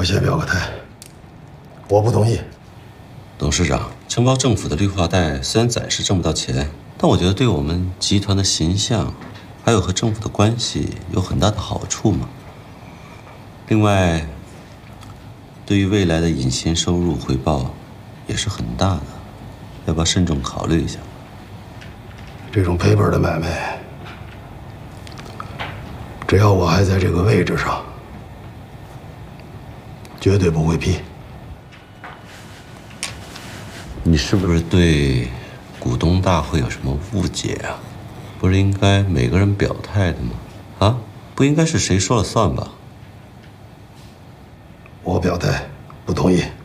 先表个态，我不同意。 董事长，承包政府的绿化带虽然暂时挣不到钱，但我觉得对我们集团的形象，还有和政府的关系有很大的好处嘛。另外，对于未来的隐形收入回报也是很大的，要不要慎重考虑一下？ 这种赔本的买卖，只要我还在这个位置上，绝对不会批。 你是不是对股东大会有什么误解啊？不是应该每个人表态的吗？啊，不应该是谁说了算吧？ 我表态不同意。